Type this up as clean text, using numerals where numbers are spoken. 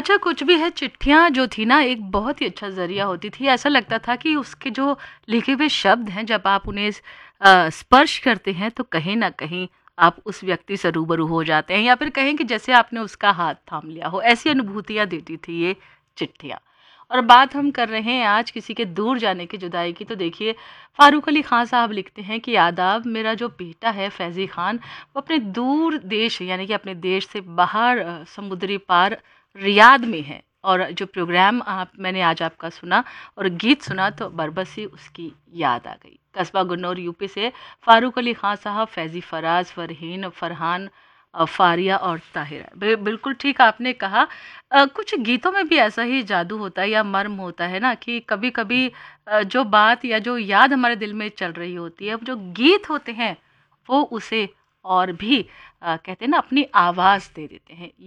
अच्छा कुछ भी है, चिट्ठियाँ जो थी ना एक बहुत ही अच्छा ज़रिया होती थी। ऐसा लगता था कि उसके जो लिखे हुए शब्द हैं जब आप उन्हें स्पर्श करते हैं तो कहीं न कहीं आप उस व्यक्ति से रूबरू हो जाते हैं या फिर कहें कि जैसे आपने उसका हाथ थाम लिया हो, ऐसी अनुभूतियाँ देती थी ये चिट्ठियाँ। और बात हम कर रहे हैं आज किसी के दूर जाने की, जुदाई की, तो देखिए फ़ारूक अली ख़ान साहब लिखते हैं कि आदाब, मेरा जो बेटा है फैज़ी ख़ान वो अपने दूर देश यानी कि अपने देश से बाहर समुद्री पार रियाद में है। और जो प्रोग्राम आप मैंने आज आपका सुना और गीत सुना तो बरबसी उसकी याद आ गई। कस्बा गुन्नौर यूपी से फ़ारूक अली ख़ान साहब, फैज़ी फ़राज़, फ़रहीन, फ़रहान, फ़ारिया और ताहिरा। बिल्कुल ठीक आपने कहा। कुछ गीतों में भी ऐसा ही जादू होता है या मर्म होता है ना कि कभी-कभी जो बात या जो याद हमारे दिल में चल रही होती है, वो जो गीत होते हैं, वो उसे और भी कहते हैं ना अपनी आवाज़ दे देते हैं।